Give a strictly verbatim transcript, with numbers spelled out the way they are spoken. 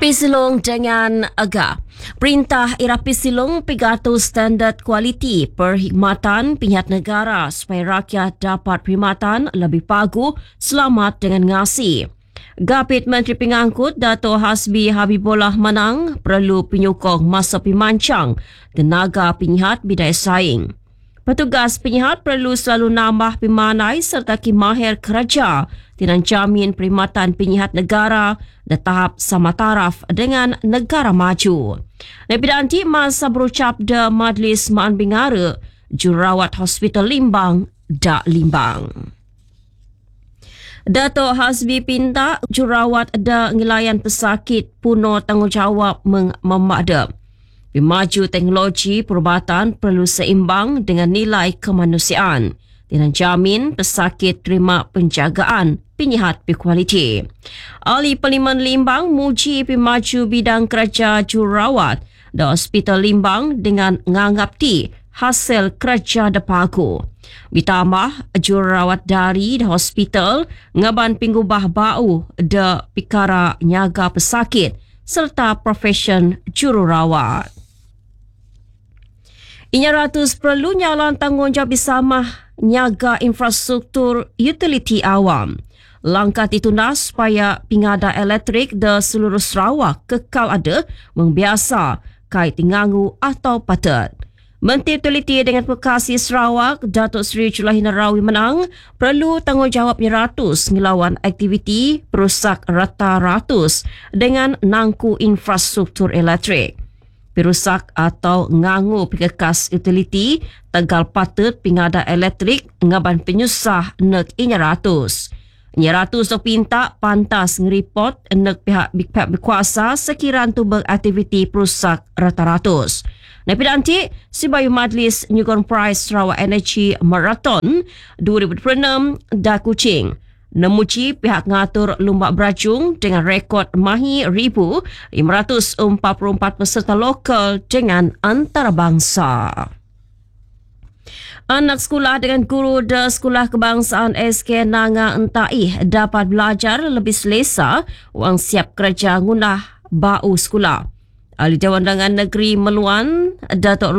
Pisilong dengan agak. Perintah Era Pisilong pigatul standard kualiti perkhidmatan pihak negara supaya rakyat dapat perkhidmatan lebih pagu, selamat dengan ngasi. Gapit Menteri Pengangkut Dato' Hasbi Habibullah Manang perlu penyokong masa pimancang tenaga penyihat bidai saing. Petugas penyihat perlu selalu nambah pemanai serta kimahir kerja dengan jamin perkhidmatan penyihat negara dan tahap sama taraf dengan negara maju. Nepidanti masa berucap de Majlis Maan Bingara, Jururawat Hospital Limbang, Dak Limbang. Dato' Hasbi pinta jururawat de ngelayan pesakit puno tanggungjawab memadam. Pemaju teknologi perubatan perlu seimbang dengan nilai kemanusiaan dengan jamin pesakit terima penjagaan penyihat berkualiti. Ahli Parlimen Limbang muji pemaju bidang kerja jururawat di Hospital Limbang dengan ngangapti hasil kerja depaku. Ditambah jururawat dari di hospital ngaban pinggubah bau de pikara nyaga pesakit serta profesion jururawat. Inya ratus perlu nyalan tanggungjawab bersama nyaga infrastruktur utiliti awam. Langkah ditunas supaya pingada elektrik di seluruh Sarawak kekal ada membiasa kait tingangu atau patut. Menteri Utiliti dengan Pekasi Sarawak, Datuk Seri Julaihan Rawi Menang, perlu tanggungjawab ratus ngelawan aktiviti perusak rata ratus dengan nangku infrastruktur elektrik. Perusak atau ngangu pekekas utiliti tegal patut pingada elektrik ngaban penyusah nek inya ratus. Inya ratus tu pinta pantas ngeripot nek pihak pihak berkuasa sekiranya tu beraktiviti perusak rata ratus. Nepidanti Sibayu Majlis Nyugon Prize Sarawak Energy Marathon dua ribu dua puluh enam dah kucing. Nemuji pihak ngatur lomba berajung dengan rekod mahi ribu lima ratus empat puluh empat peserta lokal dengan antarabangsa. Anak sekolah dengan guru di Sekolah Kebangsaan S K Nanga Entaih dapat belajar lebih selesa wang siap kerja ngunah bau sekolah. Ahli Dewan Undangan Negeri Meluan, Datuk